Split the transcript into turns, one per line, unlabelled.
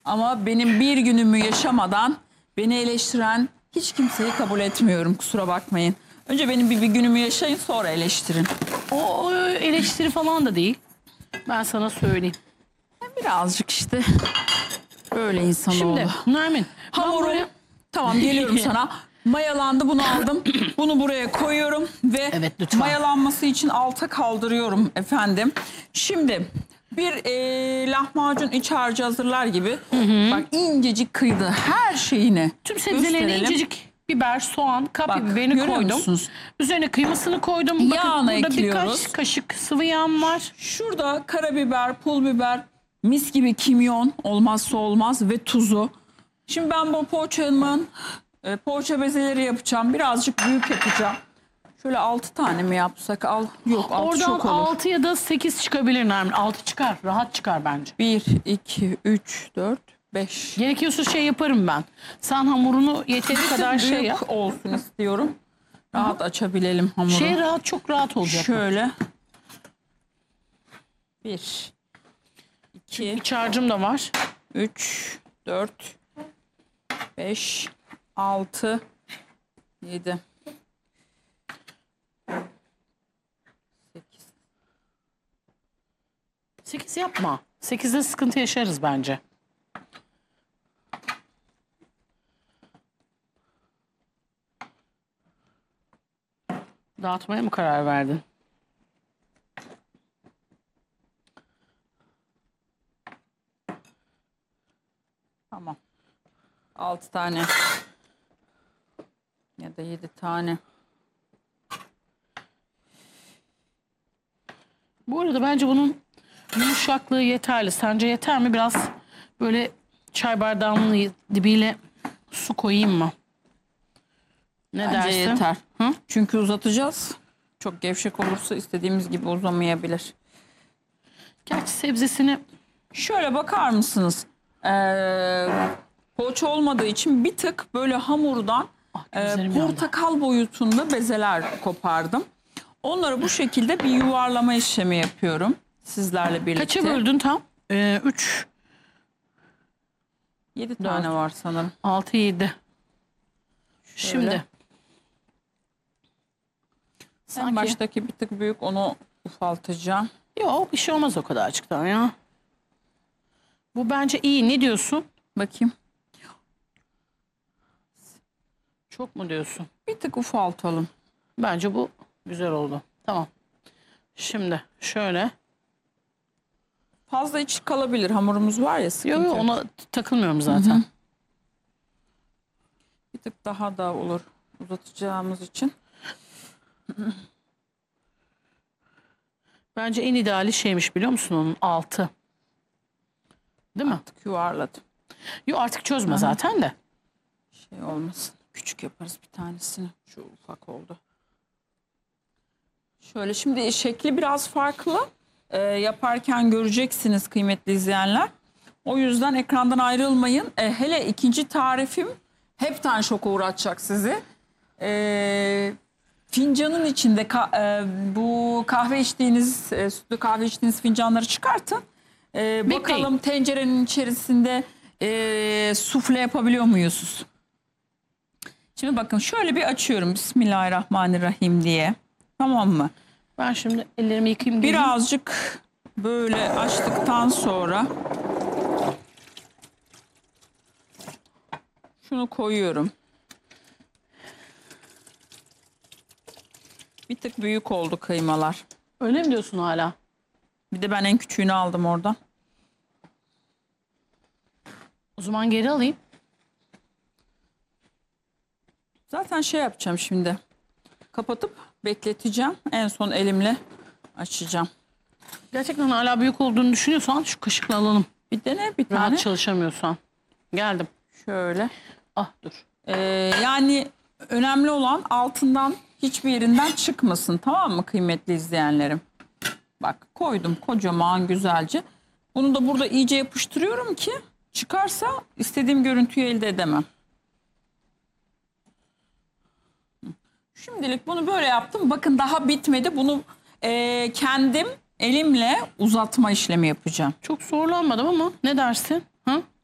Ama benim bir günümü yaşamadan beni eleştiren hiç kimseyi kabul etmiyorum, kusura bakmayın. Önce benim bir günümü yaşayın, sonra eleştirin.
O eleştiri falan da değil. Ben sana söyleyeyim.
Birazcık işte böyle insanoğlu.
Şimdi Nermin.
Hamurum, tamam geliyorum sana. Mayalandı, bunu aldım. Bunu buraya koyuyorum ve
Evet, lütfen.
mayalanması için alta kaldırıyorum efendim. Şimdi bir lahmacun iç harcı hazırlar gibi. Bak incecik kıydı her şeyini.
Tüm sebzelerini
gösterelim.
incecik biber, soğan, kapya
Bak,
biberini
görüyor
koydum.
musunuz?
Üzerine kıymasını koydum. Bakın
Yağını
burada
ekliyoruz.
birkaç kaşık sıvı yağım var.
Şurada karabiber, pul biber, mis gibi kimyon olmazsa olmaz ve tuzu. Şimdi ben bu poğaçamın poğaça bezeleri yapacağım. Birazcık büyük yapacağım. Şöyle 6 tane mi yapsak? Yok 6
Oradan
çok olur.
6 ya da 8 çıkabilir Nermin. 6 çıkar. Rahat çıkar bence.
1, 2, 3, 4, 5.
Gerekiyorsa şey yaparım ben. Sen hamurunu yeteri kadar şey
Büyük
yap.
olsun istiyorum. Rahat açabilelim hamuru.
Şey rahat, çok rahat olacak.
Şöyle. 1, 2,
İç harcım da var.
3, 4, 5, 6, 7, 8.
8 yapma. 8'de sıkıntı yaşarız bence. Dağıtmaya mı karar verdin?
Tamam. 6 tane. Ya da 7 tane.
Bu arada bence bunun yumuşaklığı yeterli. Sence yeter mi? Biraz böyle çay bardağının dibiyle su koyayım mı? Ne
Bence
dersin?
yeter.
Hı?
Çünkü uzatacağız. Çok gevşek olursa istediğimiz gibi uzamayabilir.
Gerçi sebzesini
Şöyle bakar mısınız? Poğaça olmadığı için bir tık böyle hamurdan
gözlerim yandı.
portakal boyutunda bezeler kopardım. Onları bu şekilde bir yuvarlama işlemi yapıyorum sizlerle birlikte.
kaça böldün tam? 3,
7 tane var sanırım.
6, 7. Şimdi.
En
Sanki...
baştaki bir tık büyük, onu ufaltacağım.
Yok bir şey olmaz o kadarcıktan ya. Bu bence iyi. Ne diyorsun?
Bakayım.
Çok mu diyorsun?
Bir tık ufaltalım.
Bence bu güzel oldu. Tamam. Şimdi şöyle.
Fazla iç kalabilir. Hamurumuz var ya, sıkıntı
Yok yok
yok.
ona takılmıyorum zaten.
Bir tık daha da olur uzatacağımız için.
Bence en ideali şeymiş biliyor musun onun? 6. Değil mi?
Artık yuvarladım.
Yok artık çözme zaten de.
Şey olmasın. Küçük yaparız bir tanesini. Şu ufak oldu. Şöyle şimdi şekli biraz farklı. Yaparken göreceksiniz kıymetli izleyenler. O yüzden ekrandan ayrılmayın. Hele ikinci tarifim hepten şoka uğratacak sizi. Fincanın içinde bu kahve içtiğiniz, sütlü kahve içtiğiniz fincanları çıkartın. Bakalım tencerenin içerisinde sufle yapabiliyor muyuz? Şimdi bakın şöyle bir açıyorum. Bismillahirrahmanirrahim diye. Tamam mı?
Ben şimdi ellerimi yıkayayım.
Birazcık böyle açtıktan sonra şunu koyuyorum. Bir tık büyük oldu kıymalar.
Öyle mi diyorsun hala?
Bir de ben en küçüğünü aldım oradan.
O zaman geri alayım.
Zaten şey yapacağım şimdi. Kapatıp bekleteceğim. En son elimle açacağım.
Gerçekten hala büyük olduğunu düşünüyorsan şu kaşıkla alalım.
Bir dene bir
Rahat
tane.
çalışamıyorsan. Geldim.
Şöyle.
Ah dur.
Yani önemli olan altından hiçbir yerinden çıkmasın, tamam mı kıymetli izleyenlerim? Bak koydum kocaman güzelce. Bunu da burada iyice yapıştırıyorum ki çıkarsa istediğim görüntüyü elde edemem. Şimdilik bunu böyle yaptım. Bakın daha bitmedi. Bunu kendim elimle uzatma işlemi yapacağım.
Çok zorlanmadım ama ne dersin? Ha?